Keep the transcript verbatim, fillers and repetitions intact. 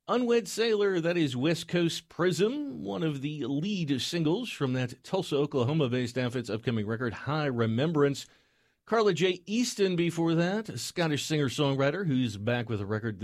Unwed Sailor, that is West Coast Prism, one of the lead singles from that Tulsa, Oklahoma-based outfit's upcoming record, High Remembrance. Carla J. Easton before that, a Scottish singer-songwriter who's back with a record